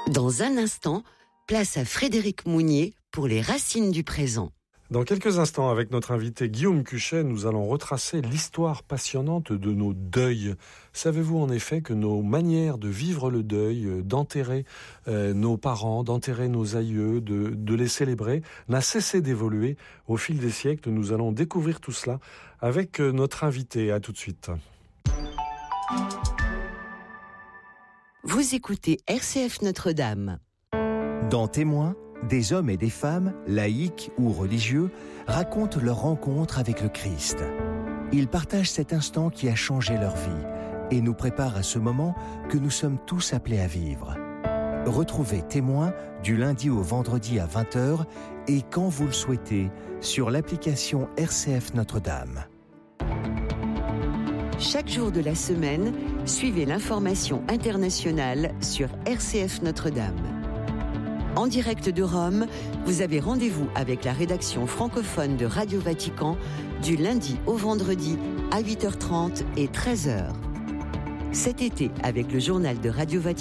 Dans un instant, place à Frédéric Mounier pour les racines du présent. Dans quelques instants, avec notre invité Guillaume Cuchet, nous allons retracer l'histoire passionnante de nos deuils. Savez-vous en effet que nos manières de vivre le deuil, d'enterrer nos parents, d'enterrer nos aïeux, de les célébrer, n'a cessé d'évoluer au fil des siècles. Nous allons découvrir tout cela avec notre invité. À tout de suite. Vous écoutez RCF Notre-Dame. Dans Témoins, des hommes et des femmes, laïcs ou religieux, racontent leur rencontre avec le Christ. Ils partagent cet instant qui a changé leur vie et nous préparent à ce moment que nous sommes tous appelés à vivre. Retrouvez Témoins du lundi au vendredi à 20h et quand vous le souhaitez sur l'application RCF Notre-Dame. Chaque jour de la semaine, suivez l'information internationale sur RCF Notre-Dame. En direct de Rome, vous avez rendez-vous avec la rédaction francophone de Radio Vatican du lundi au vendredi à 8h30 et 13h. Cet été, avec le journal de Radio Vatican,